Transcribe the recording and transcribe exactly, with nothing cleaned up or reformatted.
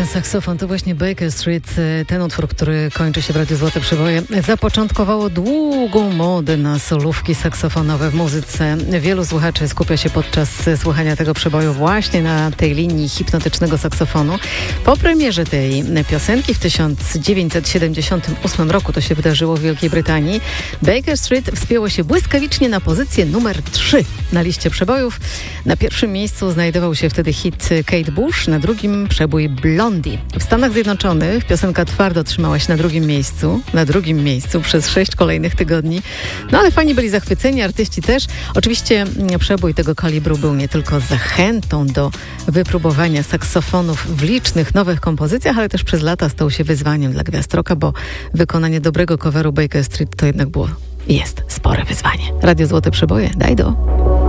ten saksofon to właśnie Baker Street, ten utwór, który kończy się w Radiu Złote Przeboje, zapoczątkowało długą modę na solówki saksofonowe w muzyce. Wielu słuchaczy skupia się podczas słuchania tego przeboju właśnie na tej linii hipnotycznego saksofonu. Po premierze tej piosenki w tysiąc dziewięćset siedemdziesiątym ósmym roku, to się wydarzyło w Wielkiej Brytanii, Baker Street wspięło się błyskawicznie na pozycję numer trzy na liście przebojów. Na pierwszym miejscu znajdował się wtedy hit Kate Bush, na drugim przebój Blondie. W Stanach Zjednoczonych piosenka twardo trzymała się na drugim miejscu, na drugim miejscu przez sześć kolejnych tygodni. No ale fani byli zachwyceni, artyści też. Oczywiście przebój tego kalibru był nie tylko zachętą do wypróbowania saksofonów w licznych nowych kompozycjach, ale też przez lata stał się wyzwaniem dla gwiazd rocka, bo wykonanie dobrego coveru Baker Street to jednak było i jest spore wyzwanie. Radio Złote Przeboje, daj do.